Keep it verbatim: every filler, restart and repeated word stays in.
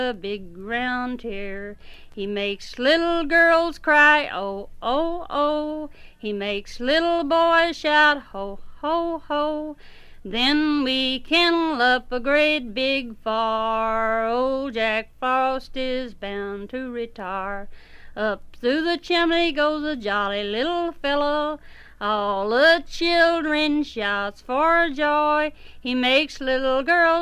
a big round tear. He makes little girls cry, oh, oh, oh. He makes little boys shout, ho, ho, ho. Then we kennel up a great big fire. Old Jack Frost is bound to retire. Up through the chimney goes a jolly little fellow. All the children shouts for joy. He makes little girls